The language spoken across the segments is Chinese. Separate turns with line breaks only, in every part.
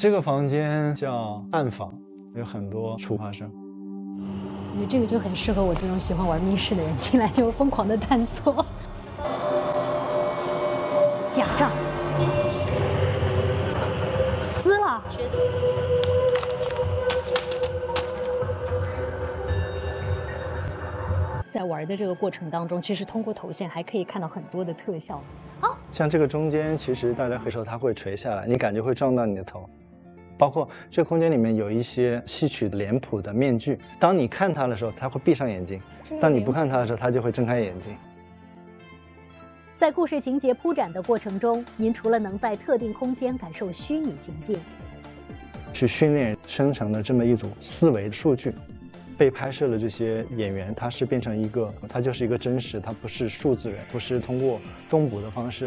这个房间叫暗房，有很多触发声。
我觉得这个就很适合我这种喜欢玩密室的人，进来就疯狂的探索。假账，撕了。在玩的这个过程当中，其实通过头线还可以看到很多的特效。
像这个中间，其实大家回头它会垂下来，你感觉会撞到你的头。包括这个空间里面有一些戏曲脸谱的面具，当你看它的时候，它会闭上眼睛；当你不看它的时候，它就会睁开眼睛。
在故事情节铺展的过程中，您除了能在特定空间感受虚拟情境，
去训练生成的这么一组思维数据。被拍摄的这些演员，他是变成一个，他就是一个真实，他不是数字人，不是通过动捕的方式。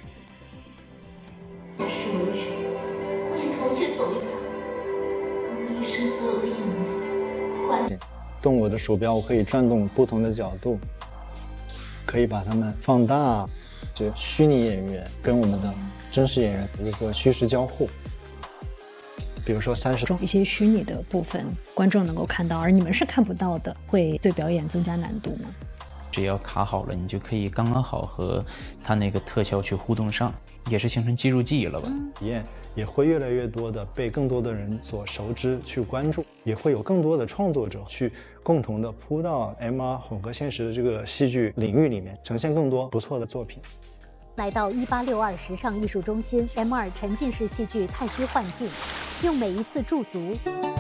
我是为人，我也同去走一走，把我一生所有的眼泪换。
动我的鼠标，我可以转动不同的角度，可以把它们放大。这虚拟演员跟我们的真实演员的一个虚实交互。比如说30
中一些虚拟的部分，观众能够看到，而你们是看不到的，会对表演增加难度吗？
只要卡好了，你就可以刚刚好和它那个特效去互动上，也是形成肌肉记忆了吧？
体验也会越来越多的被更多的人所熟知去关注，也会有更多的创作者去共同的扑到 MR 混合现实的这个戏剧领域里面，呈现更多不错的作品。
来到1862时尚艺术中心 M2沉浸式戏剧太虚幻境，用每一次驻足